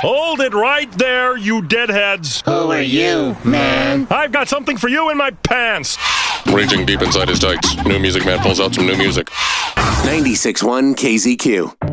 Hold it right there, you deadheads. Who are you, man? I've got something for you in my pants. Reaching deep inside his tights, New Music Man pulls out some new music. 96.1 KZQ.